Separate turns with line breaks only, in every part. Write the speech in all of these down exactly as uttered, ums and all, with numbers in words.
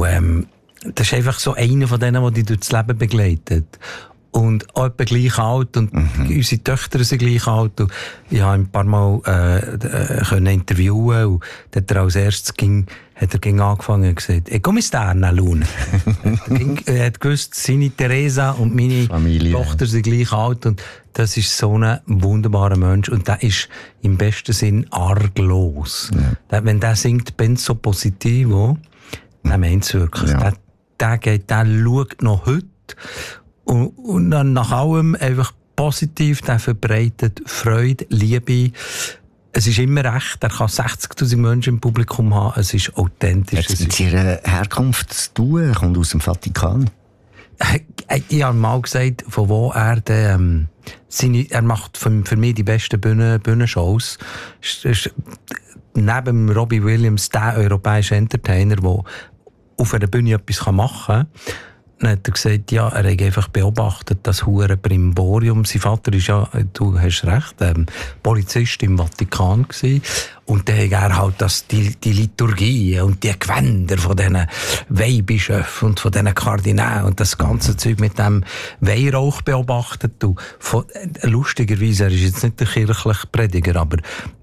und ähm, das ist einfach so einer von denen, der dich durch das Leben begleitet. Und auch etwa gleich alt und mhm. unsere Töchter sind gleich alt. Und ich habe ihn ein paar Mal äh, äh, können interviewen und dann hat er als erstes ging, hat er ging angefangen und gesagt, «E come sta Anna Luna?» Er hat gewusst, seine Theresa und meine Familie. Tochter sind gleich alt und das ist so ein wunderbarer Mensch und der ist im besten Sinn arglos. Ja. Der, wenn der singt «Penso positivo», dann meint es wirklich. Ja. Der, der, geht, der schaut noch heute und, und dann nach allem einfach positiv, der verbreitet Freude, Liebe. Es ist immer recht, er kann sechzigtausend Menschen im Publikum haben, es ist authentisch.
Hat es mit ihrer Herkunft zu tun? Er kommt aus dem Vatikan.
Ich habe mal gesagt, von wo er den, ähm, seine, er macht für, für mich die besten Bühnen, Bühnenshows. Ist, ist neben Robbie Williams der europäische Entertainer, der auf einer Bühne etwas machen kann. Dann hat er gesagt, ja, er hat einfach beobachtet, das hure Brimborium. Sein Vater ist ja, du hast recht, ähm, Polizist im Vatikan gewesen. Und dann hat er halt das, die, die Liturgie und die Gewänder von diesen Weihbischöfen und von diesen Kardinälen und das ganze Zeug mit dem Weihrauch beobachtet. Und von, lustigerweise, er ist jetzt nicht der kirchliche Prediger, aber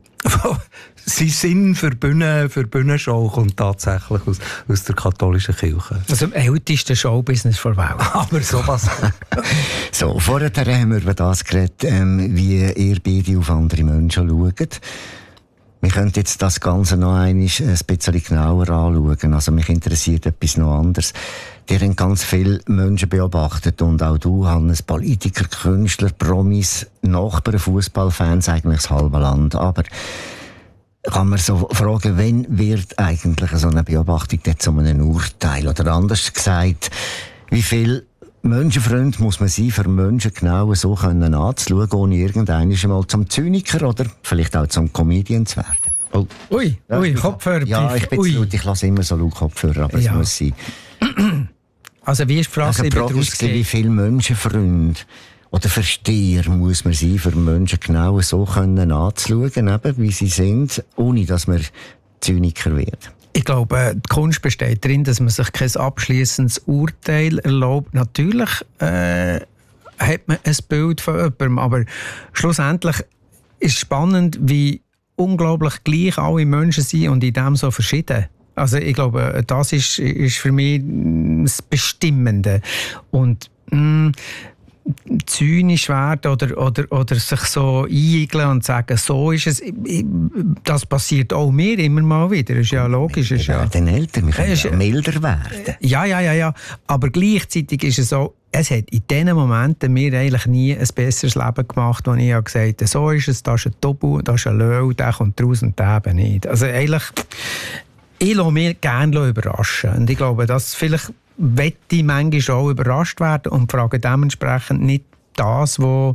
sein Sinn für Bühne, für Bühnenshow kommt tatsächlich aus, aus der katholischen Kirche.
Also im ältesten Showbusiness der Welt.
Aber sowas.
So, vorher haben wir über das geredet, ähm, wie ihr beide auf andere Menschen schaut. Wir können jetzt das Ganze noch einmal ein bisschen genauer anschauen. Also mich interessiert etwas noch anderes. Ihr habt ganz viele Menschen beobachtet und auch du, Hannes, Politiker, Künstler, Promis, Nachbarn, Fußballfans, eigentlich das halbe Land. Aber kann man so fragen, wann wird eigentlich so eine Beobachtung zu einem Urteil? Oder anders gesagt, wie viel Menschenfreund muss man sein, für Menschen genau so können anzuschauen, ohne irgendwann mal zum Zyniker oder vielleicht auch zum Comedian zu werden?
Oh. Ui, ja, ui, Kopfhörer.
Ja, ich bin zu laut, ich lasse immer so laut Kopfhörer, aber ja. Es muss sein.
Also wie ist die Frage,
also, wie viele Menschenfreunde oder Versteher muss man sein, für Menschen genau so können anzuschauen, eben, wie sie sind, ohne dass man Zyniker wird?
Ich glaube, die Kunst besteht darin, dass man sich kein abschließendes Urteil erlaubt. Natürlich äh, hat man ein Bild von jemandem, aber schlussendlich ist es spannend, wie unglaublich gleich alle Menschen sind und in dem so verschieden. Also ich glaube, das ist, ist für mich das Bestimmende. Und mh, zynisch werden oder, oder, oder sich so eigeln und sagen, so ist es, das passiert auch mir immer mal wieder. Das ist ja logisch.
Wir werden
ja,
älter, wir können ja milder werden.
Ja, ja, ja, ja. Aber gleichzeitig ist es so, es hat in diesen Momenten mir eigentlich nie ein besseres Leben gemacht, wo ich gesagt habe, so ist es, da ist ein Tobu, da ist ein Löw, der kommt raus und der eben nicht. Also eigentlich, ich lasse mich gerne überraschen. Und ich glaube, dass vielleicht möchte ich manchmal auch überrascht werden und frage dementsprechend nicht das, was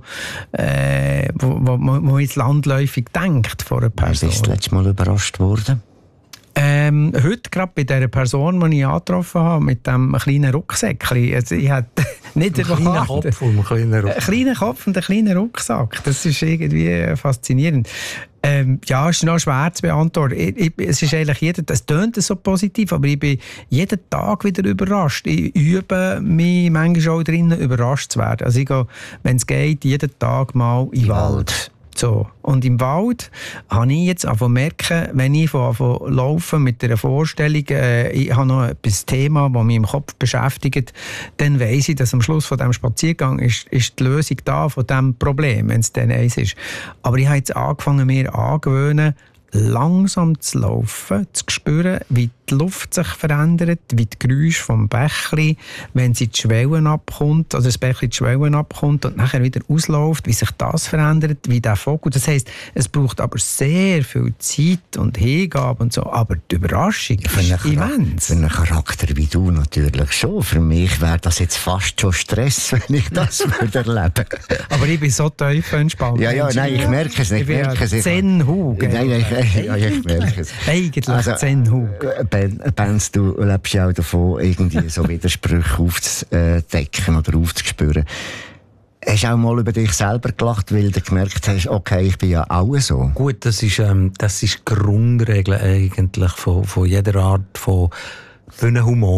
äh, wo, wo, wo man jetzt landläufig denkt von einer Person.
Bist du das letzte Mal überrascht worden?
Ähm, heute gerade bei dieser Person, die ich angetroffen habe, mit dem kleinen Rucksäckchen. Also ich hätte nicht
erwartet. Ein kleiner Kopf und ein kleiner Rucksack.
Ein kleiner Kopf und ein kleiner Rucksack. Das ist irgendwie faszinierend. Ähm, ja, es ist noch schwer zu beantworten. Ich, ich, es ist eigentlich jeder, das tönt so positiv, aber ich bin jeden Tag wieder überrascht. Ich übe mich manchmal auch drinnen, überrascht zu werden. Also ich gehe, wenn es geht, jeden Tag mal in den Wald. So. Und im Wald habe ich jetzt angefangen zu merken, wenn ich anfange laufen mit einer Vorstellung, äh, ich habe noch ein Thema, das mich im Kopf beschäftigt, dann weiss ich, dass am Schluss von diesem Spaziergang ist, ist die Lösung da von diesem Problem, wenn es dann eins ist. Aber ich habe jetzt angefangen, mir angewöhnen, langsam zu laufen, zu spüren, wie die Luft sich verändert, wie die Geräusche vom Bächli, wenn sie die Schwellen abkommt, also das Bächli die Schwellen abkommt und nachher wieder ausläuft, wie sich das verändert, wie der Vogel. Das heisst, es braucht aber sehr viel Zeit und Hingabe und so, aber die Überraschung
für
ist immens.
Für einen Charakter wie du natürlich schon. Für mich wäre das jetzt fast schon Stress, wenn ich das würde erleben.
Aber ich bin so tief entspannt.
Ja, ja, nein, ich merke es, ich, ich merke es.
Zen-Hug.
Nein, nein, ich, ja, ich merke es.
Eigentlich
also,
Zen-Hug.
Benz, du lebst ja auch davon, irgendwie so Widersprüche aufzudecken oder aufzuspüren. Hast du auch mal über dich selber gelacht, weil du gemerkt hast, okay, ich bin ja auch so?
Gut, das ist, ähm, das ist die Grundregel eigentlich von, von jeder Art von, von Humor.